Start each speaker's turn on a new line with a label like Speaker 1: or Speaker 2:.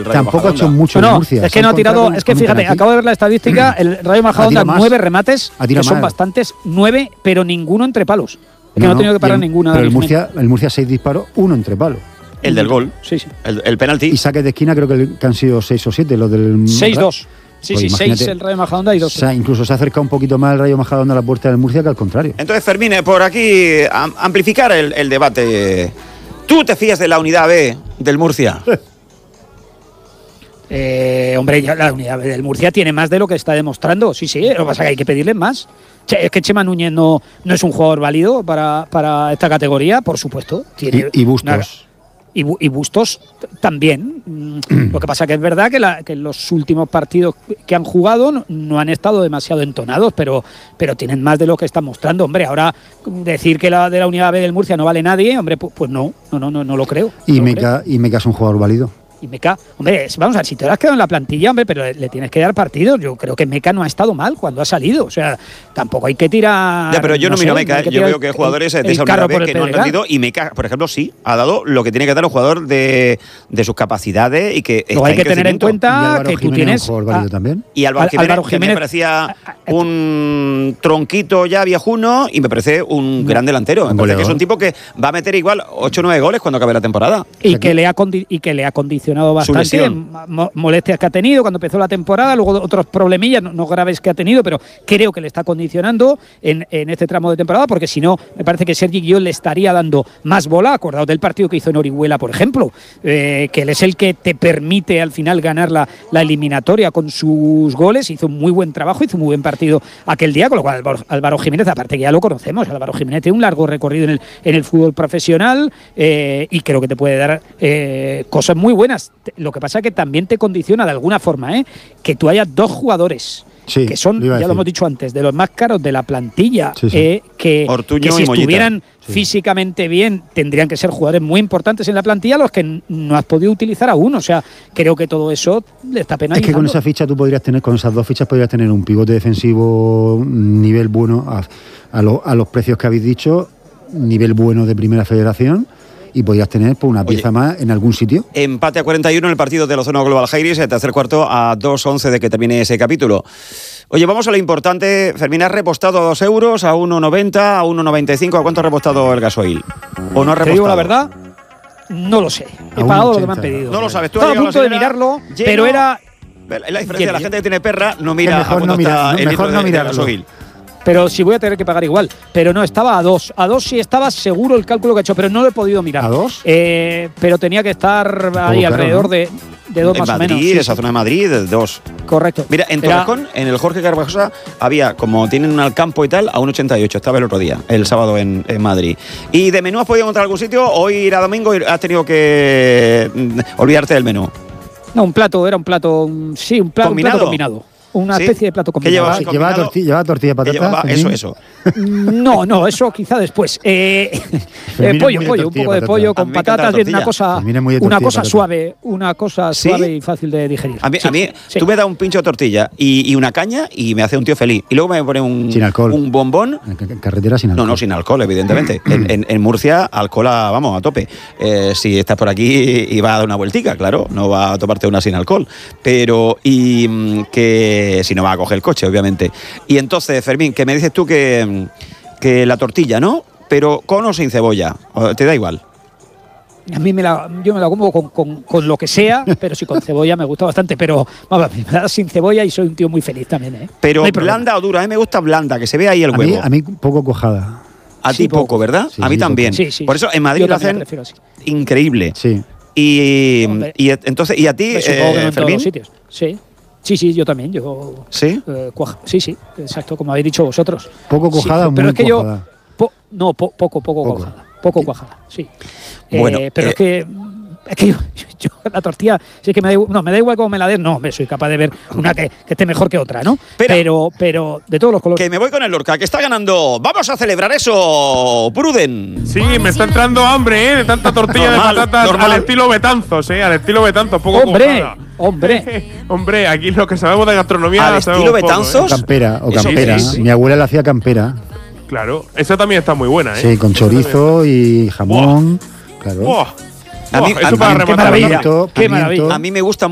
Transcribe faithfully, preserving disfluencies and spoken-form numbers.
Speaker 1: el Rayo
Speaker 2: Tampoco
Speaker 1: Majadahonda.
Speaker 2: ha hecho mucho
Speaker 3: No,
Speaker 2: en
Speaker 3: no,
Speaker 2: Murcia.
Speaker 3: es que
Speaker 2: Se
Speaker 3: no ha
Speaker 2: han
Speaker 3: tirado,
Speaker 2: encontrado
Speaker 3: es que
Speaker 2: con un
Speaker 3: fíjate,
Speaker 2: penalti.
Speaker 3: acabo de ver la estadística, el Rayo Majadahonda
Speaker 2: más.
Speaker 3: nueve remates,
Speaker 2: Ha tirado
Speaker 3: que son
Speaker 2: más.
Speaker 3: bastantes, nueve, pero ninguno entre palos. Es que no,
Speaker 2: No,
Speaker 3: ha tenido que parar
Speaker 2: y el-
Speaker 3: ninguna.
Speaker 2: Pero el
Speaker 3: Dani
Speaker 2: Murcia, el Murcia seis disparos, uno entre palos.
Speaker 1: El del gol,
Speaker 3: Sí, sí.
Speaker 1: el, el penalti.
Speaker 2: Y saques de esquina creo que, el- que han sido seis o siete, los del...
Speaker 3: seis dos. Sí,
Speaker 2: Pues
Speaker 3: sí, seis
Speaker 2: imagínate.
Speaker 3: el Rayo Majadahonda y dos.
Speaker 2: O sea, incluso se ha acercado un poquito más el Rayo Majadahonda a la puerta del Murcia que al contrario.
Speaker 1: Entonces, Fermín, eh, por aquí am- amplificar el, el debate. ¿Tú te fías de la unidad B del Murcia?
Speaker 3: Eh, hombre, ya la unidad del Murcia tiene más de lo que está demostrando. Sí, sí, lo que pasa es que hay que pedirle más. Che, es que Chema Núñez no, no es un jugador válido para, para esta categoría, por supuesto. Tiene
Speaker 2: Y, y Bustos.
Speaker 3: una- y, Bu- y Bustos t- también. Mm, Lo que pasa que es verdad que, la- que los últimos partidos que han jugado no, no han estado demasiado entonados, pero, pero tienen más de lo que están mostrando. Hombre, ahora decir que la de la unidad B del Murcia no vale nadie, hombre, pues, pues no, no, no, no, no lo creo.
Speaker 2: Y
Speaker 3: no lo
Speaker 2: Meca, y Meca es un jugador válido.
Speaker 3: Y Meca, hombre, vamos a ver, si te lo has quedado en la plantilla, hombre, pero le, le tienes que dar partidos. Yo creo que Meca no ha estado mal cuando ha salido. O sea, tampoco hay que tirar.
Speaker 1: Ya, pero yo no, miro a
Speaker 3: sé,
Speaker 1: Meca,
Speaker 3: hay
Speaker 1: eh.
Speaker 3: que
Speaker 1: yo
Speaker 3: tirar
Speaker 1: veo que hay
Speaker 3: el-
Speaker 1: jugadores de
Speaker 3: el
Speaker 1: esa
Speaker 3: carro
Speaker 1: unidad
Speaker 3: por
Speaker 1: B
Speaker 3: el
Speaker 1: que no han
Speaker 3: pedregal.
Speaker 1: rendido y Meca, por ejemplo, sí, ha dado lo que tiene que dar un jugador de, de sus capacidades y que
Speaker 3: Luego
Speaker 1: está
Speaker 3: hay que tener en
Speaker 1: crecimiento.
Speaker 2: Y
Speaker 3: cuenta
Speaker 2: Álvaro
Speaker 3: que tú
Speaker 2: Jiménez
Speaker 3: tienes.
Speaker 2: es un jugador válido
Speaker 3: a-
Speaker 2: también.
Speaker 1: Y Álvaro
Speaker 3: Al-
Speaker 1: Jiménez,
Speaker 3: Álvaro
Speaker 1: que me
Speaker 3: Jiménez-
Speaker 1: parecía un tronquito ya viejuno y me parece un gran delantero. Me
Speaker 2: Un
Speaker 1: parece que es
Speaker 2: goleador.
Speaker 1: un tipo que va a meter igual ocho o nueve goles cuando acabe la temporada.
Speaker 3: Y que, le ha condi- y que le ha condicionado
Speaker 1: Su
Speaker 3: bastante
Speaker 1: lesión.
Speaker 3: mo- molestias que ha tenido cuando empezó la temporada, luego otros problemillas no, no graves que ha tenido, pero creo que le está condicionando en, en este tramo de temporada, porque si no, me parece que Sergi Guillón le estaría dando más bola, acordado del partido que hizo en Orihuela, por ejemplo, eh, que él es el que te permite al final ganar la, la eliminatoria con sus goles, hizo un muy buen trabajo, hizo un muy buen partido aquel día, con lo cual Álvaro, Álvaro Jiménez, aparte que ya lo conocemos, Álvaro Jiménez tiene un largo recorrido en el, en el fútbol profesional eh, y creo que te puede dar eh, cosas muy buenas. Lo que pasa es que también te condiciona de alguna forma, ¿eh? Que tú hayas dos jugadores
Speaker 2: Sí,
Speaker 3: que son,
Speaker 2: lo iba a
Speaker 3: ya lo
Speaker 2: decir.
Speaker 3: hemos dicho antes, de los más caros de la plantilla,
Speaker 2: Sí, sí.
Speaker 3: eh, que,
Speaker 1: Ortuño
Speaker 3: que si
Speaker 1: y Mollita.
Speaker 3: estuvieran
Speaker 2: Sí.
Speaker 3: físicamente bien tendrían que ser jugadores muy importantes en la plantilla, los que n- no has podido utilizar aún. O sea, creo que todo eso le está
Speaker 2: Es
Speaker 3: penalizando.
Speaker 2: que con esa ficha tú podrías tener, con esas dos fichas podrías tener un pivote defensivo nivel bueno a, a, lo- a los precios que habéis dicho, nivel bueno de primera federación, y podrías tener pues, una
Speaker 1: Oye.
Speaker 2: pieza más en algún sitio.
Speaker 1: Empate a cuarenta y uno en el partido de Lozano Global Jairis, el tercer cuarto a dos once de que termine ese capítulo. Oye, vamos a lo importante. Fermín, ¿has repostado a dos euros, a uno noventa, a uno noventa y cinco? ¿A cuánto ha repostado el gasoil? ¿O no ha repostado?
Speaker 3: Te digo la verdad, no lo sé. He
Speaker 2: A
Speaker 3: pagado
Speaker 2: uno
Speaker 3: lo que me han
Speaker 2: ochenta.
Speaker 3: pedido.
Speaker 1: No lo sabes. Tú
Speaker 3: Estaba
Speaker 1: has
Speaker 3: a
Speaker 1: llegado
Speaker 3: punto
Speaker 1: a
Speaker 3: de
Speaker 1: la señora
Speaker 3: mirarlo,
Speaker 1: lleno.
Speaker 3: pero era.
Speaker 1: La diferencia de la
Speaker 3: Bien,
Speaker 1: gente que tiene perra no mira
Speaker 2: mejor
Speaker 1: a cuánto
Speaker 2: no mirar,
Speaker 1: está
Speaker 2: no,
Speaker 1: el
Speaker 2: mejor
Speaker 1: litro
Speaker 2: no
Speaker 1: de- de
Speaker 2: mirarlo.
Speaker 1: gasoil.
Speaker 3: Pero si voy a tener que pagar igual. Pero no, estaba a dos. A dos sí estaba seguro el cálculo que he hecho, pero no lo he podido mirar.
Speaker 2: ¿A dos?
Speaker 3: Eh, pero tenía que estar ahí
Speaker 2: caro,
Speaker 3: alrededor
Speaker 2: ¿no?
Speaker 3: de, de dos
Speaker 1: En
Speaker 3: más
Speaker 1: Madrid,
Speaker 3: o menos. Sí,
Speaker 1: esa
Speaker 3: sí,
Speaker 1: zona de Madrid, de dos.
Speaker 3: correcto.
Speaker 1: Mira, en
Speaker 3: Era-
Speaker 1: Torrejón, en el Jorge Carvajosa, había, como tienen un campo y tal, a un ochenta y ocho. Estaba el otro día, el sábado en, en Madrid. ¿Y de menú has podido encontrar algún sitio? Hoy era domingo y has tenido que mm, olvidarte del menú.
Speaker 3: No, un plato, era un plato. un- Sí, un, pla- un
Speaker 1: ¿Combinado?
Speaker 3: plato combinado. Una
Speaker 1: ¿Sí?
Speaker 3: especie de plato
Speaker 1: ¿Qué
Speaker 3: combinado.
Speaker 1: llevaba?
Speaker 3: sí.
Speaker 2: Llevaba,
Speaker 1: combinado.
Speaker 2: tortilla, llevaba tortilla de
Speaker 1: Que
Speaker 2: patata.
Speaker 1: llevaba- eso,
Speaker 2: Fermín.
Speaker 1: eso.
Speaker 3: No, no, eso quizá después. Eh, eh,
Speaker 2: Fermín es
Speaker 3: pollo,
Speaker 2: muy de
Speaker 3: pollo, un
Speaker 2: tortilla
Speaker 3: poco de
Speaker 2: de
Speaker 3: pollo
Speaker 2: patata.
Speaker 1: A mí
Speaker 3: con
Speaker 1: me encanta la
Speaker 3: patatas, bien, una
Speaker 1: tortilla.
Speaker 3: cosa,
Speaker 2: Fermín es muy de
Speaker 3: una
Speaker 2: tortilla
Speaker 3: cosa
Speaker 2: de patata.
Speaker 3: suave, una cosa
Speaker 1: ¿Sí?
Speaker 3: suave y fácil de digerir.
Speaker 1: A mí,
Speaker 3: Sí,
Speaker 1: a mí
Speaker 3: sí.
Speaker 1: tú me das un pincho de tortilla y, y una caña y me hace un tío feliz. Y luego me pone un,
Speaker 2: Sin alcohol.
Speaker 1: un bombón.
Speaker 2: En ca- en carretera sin alcohol.
Speaker 1: No, no, sin alcohol, evidentemente. en, en- en Murcia, alcohol a, vamos, a tope. Eh, si estás por aquí y vas a dar una vueltica, claro, no va a tomarte una sin alcohol. Pero, y mm, que si no va a coger el coche, obviamente. Y entonces, Fermín, que me dices tú que, mm, que la tortilla, ¿no? Pero con o sin cebolla, ¿o te da igual?
Speaker 3: A mí me la, yo me la como con, con- con lo que sea, pero sí con cebolla me gusta bastante. Pero vamos, me la das sin cebolla y soy un tío muy feliz también, ¿eh?
Speaker 1: Pero
Speaker 3: No hay problema.
Speaker 1: blanda o dura, a mí me gusta blanda, que se vea ahí el
Speaker 2: A mí,
Speaker 1: huevo.
Speaker 2: a mí poco cojada.
Speaker 1: A
Speaker 3: Sí,
Speaker 1: ti poco,
Speaker 3: poco.
Speaker 1: ¿verdad?
Speaker 2: Sí,
Speaker 1: a mí
Speaker 2: sí,
Speaker 1: también.
Speaker 3: Sí, sí.
Speaker 1: Por eso en Madrid
Speaker 3: Yo
Speaker 1: lo
Speaker 3: también la
Speaker 1: hacen
Speaker 3: prefiero así.
Speaker 1: increíble.
Speaker 2: Sí.
Speaker 1: Y,
Speaker 3: Hombre.
Speaker 1: y entonces, ¿y a ti,
Speaker 3: Me supongo que
Speaker 1: eh,
Speaker 3: no en todos
Speaker 1: Fermín?
Speaker 3: los sitios. Sí. Sí, sí, yo también. Yo,
Speaker 1: ¿Sí?
Speaker 3: eh, cuaja- sí, sí, exacto, como habéis dicho vosotros.
Speaker 2: Poco cojada,
Speaker 3: sí, pero
Speaker 2: muy
Speaker 3: es que yo
Speaker 2: cuajada.
Speaker 3: po- no, po- poco, poco,
Speaker 2: Poco.
Speaker 3: cuajada. Poco cuajada, sí.
Speaker 1: Bueno,
Speaker 3: Eh, pero
Speaker 1: eh,
Speaker 3: es que es que yo, yo la tortilla, sí que me da igual, no, me da igual cómo me la des, no, me soy capaz de ver una que, que esté mejor que otra, ¿no?
Speaker 1: Espera.
Speaker 3: Pero, pero de todos los colores.
Speaker 1: Que me voy con el Lorca, que está ganando. Vamos a celebrar eso, Pruden.
Speaker 4: Sí, me está entrando hambre, ¿eh? De tanta tortilla
Speaker 1: Normal,
Speaker 4: de patatas
Speaker 1: normal.
Speaker 4: al estilo Betanzos, ¿eh? Al estilo Betanzos, poco
Speaker 3: Hombre,
Speaker 4: cuajada.
Speaker 3: hombre.
Speaker 4: Hombre, aquí lo que sabemos de gastronomía
Speaker 1: ¿Al
Speaker 4: sabemos
Speaker 1: estilo
Speaker 4: poco,
Speaker 1: Betanzos?
Speaker 4: ¿eh?
Speaker 2: Campera o
Speaker 1: Eso
Speaker 2: campera.
Speaker 4: sí, sí.
Speaker 2: Mi abuela la hacía campera.
Speaker 4: Claro, esa también está muy buena, ¿eh?
Speaker 2: Sí, con
Speaker 4: Esa también
Speaker 2: chorizo y jamón. Claro.
Speaker 4: Buah.
Speaker 1: A mí-
Speaker 4: Buah,
Speaker 1: a
Speaker 4: eso
Speaker 1: mí-
Speaker 4: para
Speaker 1: qué
Speaker 4: rematar.
Speaker 3: maravilla.
Speaker 2: Pimiento,
Speaker 3: Qué
Speaker 2: pimiento.
Speaker 3: maravilla.
Speaker 1: A mí me gusta